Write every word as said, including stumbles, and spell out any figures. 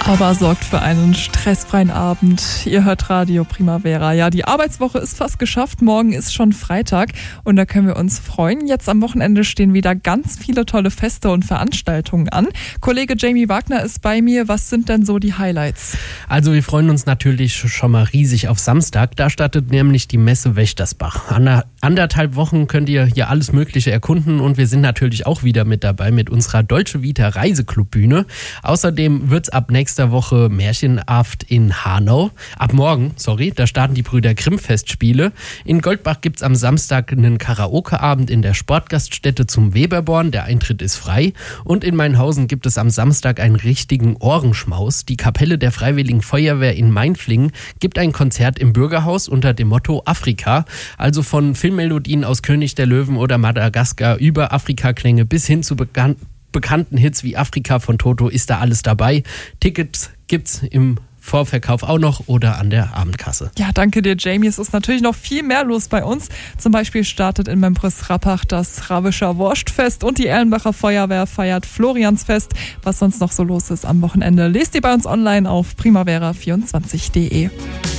Aber sorgt für einen stressfreien Abend. Ihr hört Radio Primavera. Ja, die Arbeitswoche ist fast geschafft. Morgen ist schon Freitag und da können wir uns freuen. Jetzt am Wochenende stehen wieder ganz viele tolle Feste und Veranstaltungen an. Kollege Jamie Wagner ist bei mir. Was sind denn so die Highlights? Also wir freuen uns natürlich schon mal riesig auf Samstag. Da startet nämlich die Messe Wächtersbach. An anderthalb Wochen könnt ihr hier alles Mögliche erkunden und wir sind natürlich auch wieder mit dabei mit unserer Dolce Vita Reiseclub-Bühne. Außerdem wird es ab nächster Woche märchenhaft in Hanau. Ab morgen, sorry, da starten die Brüder Grimm-Festspiele. In Goldbach gibt es am Samstag einen Karaoke-Abend in der Sportgaststätte zum Weberborn. Der Eintritt ist frei. Und in Mainhausen gibt es am Samstag einen richtigen Ohrenschmaus. Die Kapelle der Freiwilligen Feuerwehr in Mainflingen gibt ein Konzert im Bürgerhaus unter dem Motto Afrika. Also von Filmmelodien aus König der Löwen oder Madagaskar über Afrika-Klänge bis hin zu bekannten bekannten Hits wie Afrika von Toto ist da alles dabei. Tickets gibt's im Vorverkauf auch noch oder an der Abendkasse. Ja, danke dir, Jamie. Es ist natürlich noch viel mehr los bei uns. Zum Beispiel startet in Membris-Rappach das Ravischer Wurstfest und die Erlenbacher Feuerwehr feiert Floriansfest. Was sonst noch so los ist am Wochenende, lest ihr bei uns online auf primavera vierundzwanzig punkt de.